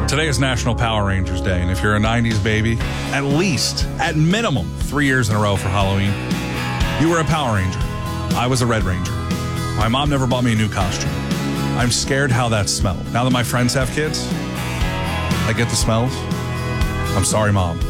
Today is National Power Rangers Day, and if you're a 90s baby, at least, at minimum, 3 years in a row for Halloween, you were a Power Ranger. I was a Red Ranger. My mom never bought me a new costume. I'm scared how that smelled. Now that my friends have kids, I get the smells. I'm sorry, Mom.